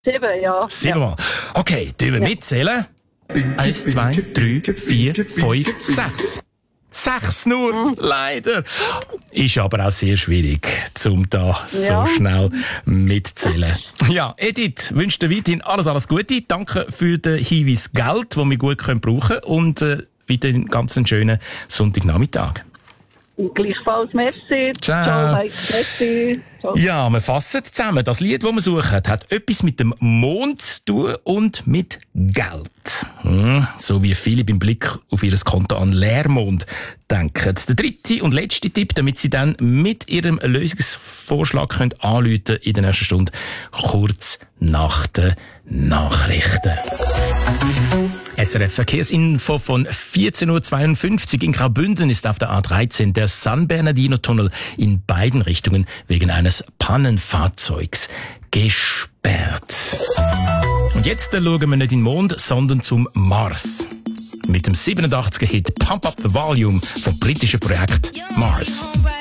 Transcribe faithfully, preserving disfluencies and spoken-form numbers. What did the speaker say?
Sieben, ja. Siebenmal. Okay, tun wir Ja. mitzählen. Eins, zwei, drei, vier, fünf, sechs. Sechs nur, Mhm. leider. Ist aber auch sehr schwierig, um da so Ja. schnell mitzählen. Ja, Edith, wünsche dir weiterhin alles, alles Gute. Danke für den Hinweis Geld, den wir gut können brauchen können. Und äh, weiterhin ganz einen schönen Sonntagnachmittag. Gleichfalls, merci. Ciao. Ciao, Mike. Merci. Ciao. Ja, wir fassen zusammen. Das Lied, das wir suchen, hat etwas mit dem Mond zu tun und mit Geld. Hm, so wie viele beim Blick auf ihr Konto an Leermond denken. Der dritte und letzte Tipp, damit Sie dann mit Ihrem Lösungsvorschlag können anrufen in der nächsten Stunde, kurz nach den Nachrichten. S R F Verkehrsinfo von vierzehn Uhr zweiundfünfzig. In Graubünden ist auf der A dreizehn der San Bernardino-Tunnel in beiden Richtungen wegen eines Pannenfahrzeugs gesperrt. Und jetzt schauen wir nicht in den Mond, sondern zum Mars. Mit dem siebenundachtziger Hit Pump Up the Volume vom britischen Projekt Mars.